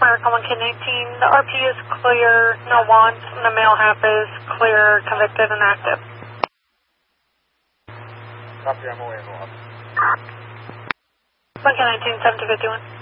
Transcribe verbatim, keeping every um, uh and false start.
American one K nineteen, the R P is clear, no wants, and the male half is clear, convicted, and active. Copy, I'm away, go up. one K nineteen, seven two fifty-one.